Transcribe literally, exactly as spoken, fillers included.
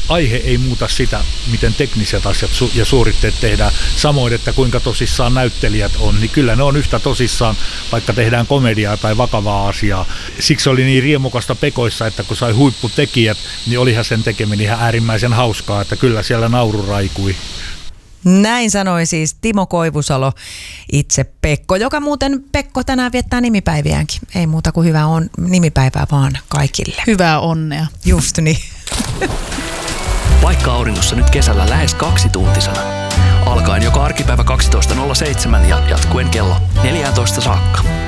aihe ei muuta sitä, miten tekniset asiat su- ja suoritteet tehdään. Samoin, että kuinka tosissaan näyttelijät on, niin kyllä ne on yhtä tosissaan, vaikka tehdään komediaa tai vakavaa asiaa. Siksi oli niin riemukasta Pekoissa, että kun sai huipputekijät, niin olihan sen tekeminen ihan äärimmäisen hauskaa, että kyllä siellä nauru raikui. Näin sanoi siis Timo Koivusalo, itse Pekko, joka muuten Pekko tänään viettää nimipäiviäänkin. Ei muuta kuin hyvää on nimipäivää vaan kaikille. Hyvää onnea. Just niin. Paikka auringossa nyt kesällä lähes kaksituntisena. Alkaen joka arkipäivä kaksitoista nolla seitsemän ja jatkuen kello neljätoista saakka.